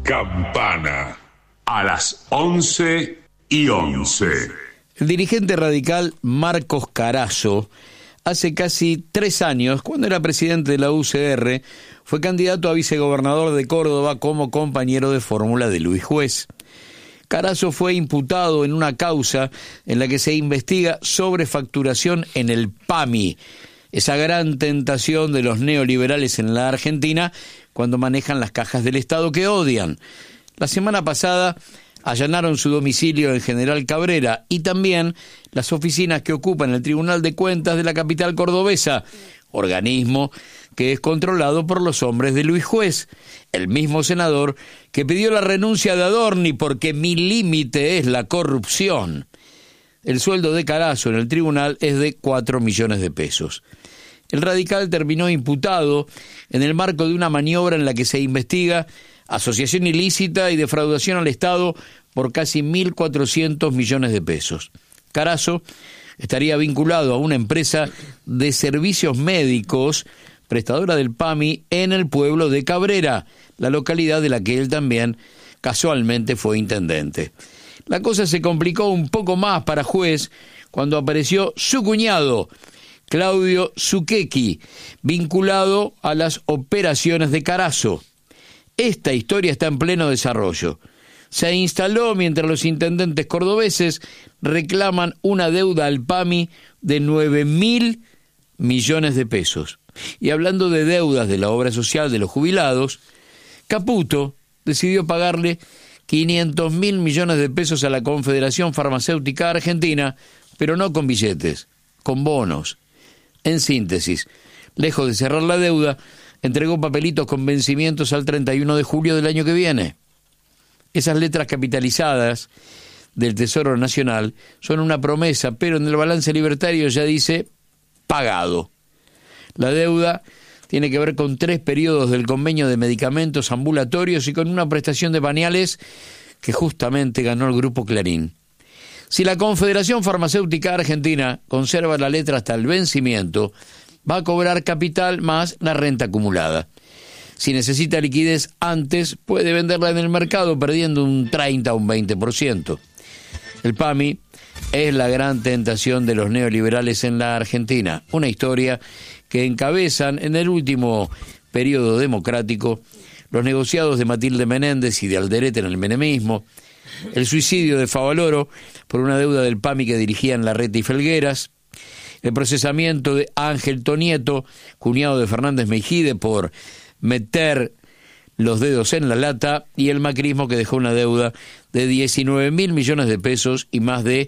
Campana. A las 11:11. El dirigente radical Marcos Carazo, hace casi 3 años, cuando era presidente de la UCR, fue candidato a vicegobernador de Córdoba como compañero de fórmula de Luis Juez. Carazo fue imputado en una causa en la que se investiga sobrefacturación en el PAMI, esa gran tentación de los neoliberales en la Argentina cuando manejan las cajas del Estado que odian. La semana pasada allanaron su domicilio en General Cabrera y también las oficinas que ocupan el Tribunal de Cuentas de la capital cordobesa, organismo que es controlado por los hombres de Luis Juez, el mismo senador que pidió la renuncia de Adorni porque mi límite es la corrupción. El sueldo de Carazo en el tribunal es de 4 millones de pesos. El radical terminó imputado en el marco de una maniobra en la que se investiga asociación ilícita y defraudación al Estado por casi 1.400 millones de pesos. Carazo estaría vinculado a una empresa de servicios médicos, prestadora del PAMI, en el pueblo de Cabrera, la localidad de la que él también casualmente fue intendente. La cosa se complicó un poco más para Juez cuando apareció su cuñado, Claudio Zucchetty, vinculado a las operaciones de Carazo. Esta historia está en pleno desarrollo. Se instaló mientras los intendentes cordobeses reclaman una deuda al PAMI de 9.000 millones de pesos. Y hablando de deudas de la obra social de los jubilados, Caputo decidió pagarle 500.000 millones de pesos a la Confederación Farmacéutica Argentina, pero no con billetes, con bonos. En síntesis, lejos de cerrar la deuda, entregó papelitos con vencimientos al 31 de julio del año que viene. Esas letras capitalizadas del Tesoro Nacional son una promesa, pero en el balance libertario ya dice pagado. La deuda tiene que ver con 3 periodos del convenio de medicamentos ambulatorios y con una prestación de pañales que justamente ganó el Grupo Clarín. Si la Confederación Farmacéutica Argentina conserva la letra hasta el vencimiento, va a cobrar capital más la renta acumulada. Si necesita liquidez antes, puede venderla en el mercado perdiendo un 30 o un 20%. El PAMI es la gran tentación de los neoliberales en la Argentina, una historia que encabezan en el último periodo democrático los negociados de Matilde Menéndez y de Alderete en el menemismo, el suicidio de Favaloro por una deuda del PAMI que dirigían Larreta y Felgueras, el procesamiento de Ángel Tonieto, cuñado de Fernández Meijide, por meter los dedos en la lata, y el macrismo que dejó una deuda de 19.000 millones de pesos y más de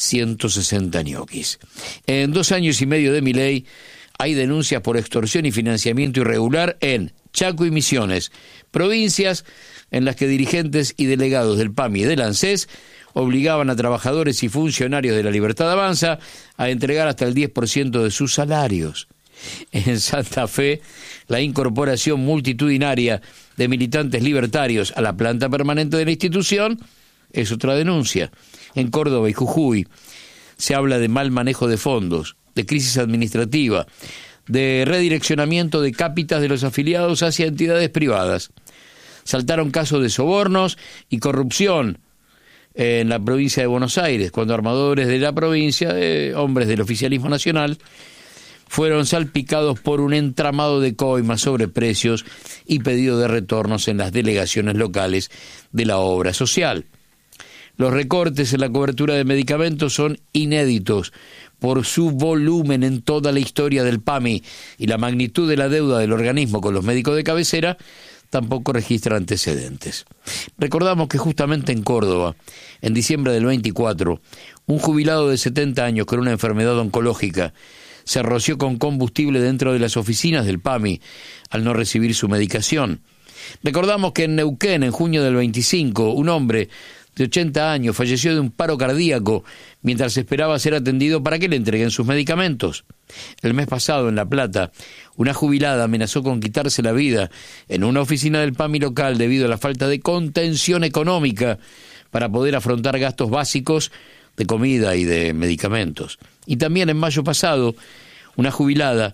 160 ñoquis. En 2 años y medio de Milei hay denuncias por extorsión y financiamiento irregular en Chaco y Misiones, provincias en las que dirigentes y delegados del PAMI y del ANSES obligaban a trabajadores y funcionarios de la Libertad Avanza a entregar hasta el 10% de sus salarios. En Santa Fe, la incorporación multitudinaria de militantes libertarios a la planta permanente de la institución es otra denuncia. En Córdoba y Jujuy se habla de mal manejo de fondos, de crisis administrativa, de redireccionamiento de cápitas de los afiliados hacia entidades privadas. Saltaron casos de sobornos y corrupción en la provincia de Buenos Aires, cuando armadores de la provincia, hombres del oficialismo nacional, fueron salpicados por un entramado de coimas sobre precios y pedido de retornos en las delegaciones locales de la obra social. Los recortes en la cobertura de medicamentos son inéditos por su volumen en toda la historia del PAMI, y la magnitud de la deuda del organismo con los médicos de cabecera tampoco registra antecedentes. Recordamos que justamente en Córdoba, en diciembre del 24, un jubilado de 70 años con una enfermedad oncológica se roció con combustible dentro de las oficinas del PAMI al no recibir su medicación. Recordamos que en Neuquén, en junio del 25, un hombre de 80 años falleció de un paro cardíaco mientras esperaba ser atendido para que le entreguen sus medicamentos. El mes pasado, en La Plata, una jubilada amenazó con quitarse la vida en una oficina del PAMI local debido a la falta de contención económica para poder afrontar gastos básicos de comida y de medicamentos. Y también en mayo pasado, una jubilada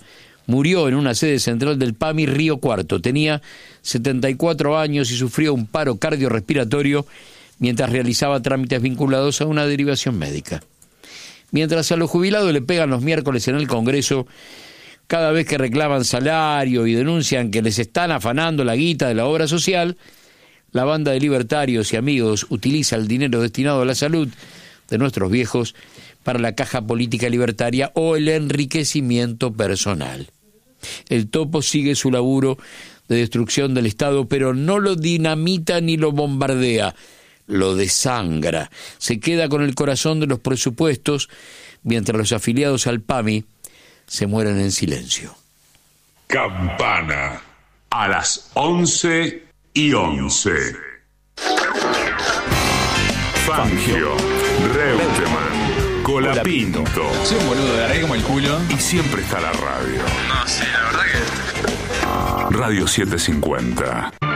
murió en una sede central del PAMI Río Cuarto. Tenía 74 años y sufrió un paro cardiorrespiratorio mientras realizaba trámites vinculados a una derivación médica. Mientras a los jubilados le pegan los miércoles en el Congreso, cada vez que reclaman salario y denuncian que les están afanando la guita de la obra social, la banda de libertarios y amigos utiliza el dinero destinado a la salud de nuestros viejos para la caja política libertaria o el enriquecimiento personal. El topo sigue su laburo de destrucción del Estado, pero no lo dinamita ni lo bombardea, lo desangra. Se queda con el corazón de los presupuestos, mientras los afiliados al PAMI se mueren en silencio. Campana a las 11:11. Fangio, Reutemann, Colapinto. Soy un boludo, de arre como el culo. Y siempre está la radio. No, sí, la verdad que... Radio 750.